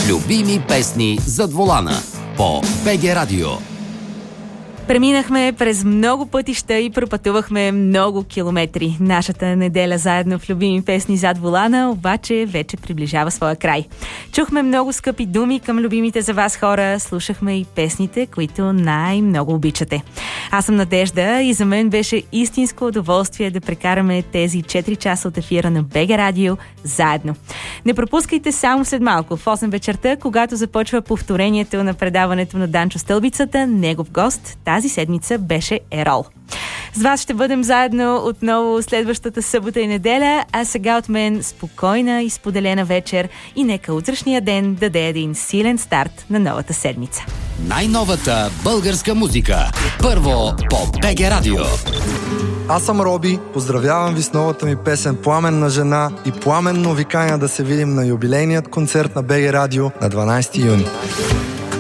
Любими песни зад волана по БГ Радио. Преминахме през много пътища и пропътувахме много километри. Нашата неделя заедно в любими песни зад волана обаче вече приближава своя край. Чухме много скъпи думи към любимите за вас хора, слушахме и песните, които най-много обичате. Аз съм Надежда и за мен беше истинско удоволствие да прекараме тези 4 часа от ефира на БГ Радио заедно. Не пропускайте само след малко в 8 вечерта, когато започва повторението на предаването на Данчо Стълбицата, негов гост тази седмица беше Ерол. С вас ще бъдем заедно отново следващата събота и неделя, а сега от мен спокойна и споделена вечер и нека утрешния ден даде един силен старт на новата седмица. Най-новата българска музика. Първо по БГ Радио. Аз съм Роби, поздравявам ви с новата ми песен "Пламенна жена" и пламенно ви каня да се видим на юбилейният концерт на БГ Радио на 12 юни.